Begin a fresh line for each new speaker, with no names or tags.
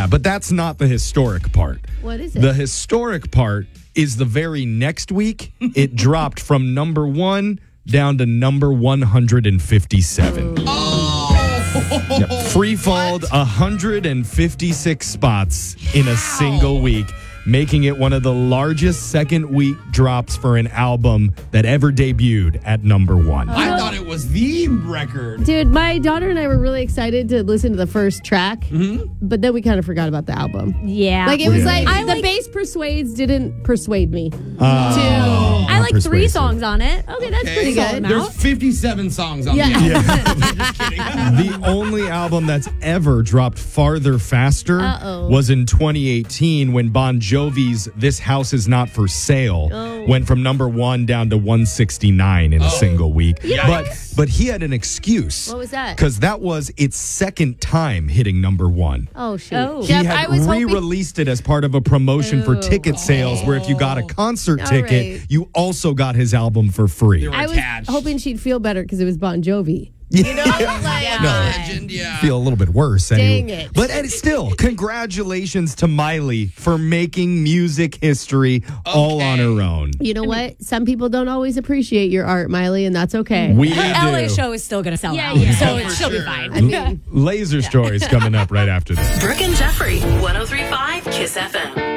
Yeah, but that's not the historic part.
What is it?
The historic part is the very next week, it dropped from number 1 down to number 157. Yep. Free falled 156 spots in a single week, making it one of the largest second week drops for an album that ever debuted at number 1.
I thought it was the record.
Dude, my daughter and I were really excited to listen to the first track, but then we kind of forgot about the album.
Yeah.
Like, it was
Yeah.
like, the bass persuades didn't persuade me.
I like 3
persuasive.
songs on it.
Okay, that's pretty good.
There's 57 songs on
Yeah.
the album. Just kidding.
The only album that's ever dropped farther faster was in 2018 when Bon Jovi's This House Is Not For Sale went from number 1 down to 169 in a single week. But he had an excuse.
What was that?
Because that was its second time hitting number 1.
Oh, shoot.
Oh.
He
Jeff,
had
I was hoping...
re-released it as part of a promotion for ticket sales where if you got a concert
All
ticket,
right.
you also got his album for free.
They were
I was
attached.
hoping she'd feel better because it was Bon Jovi.
You
know, like,
Legend, yeah.
feel a little bit worse.
Dang
anyway.
it.
But still, congratulations to Miley for making music history all on her own.
You know what? Some people don't always appreciate your art, Miley, and that's okay.
We
Her LA
do.
show is still going to sell out.
yeah.
So
For
she'll be
sure.
fine.
I mean,
Laser Stories coming up right after this.
Brooke and Jeffrey, 103.5 Kiss FM.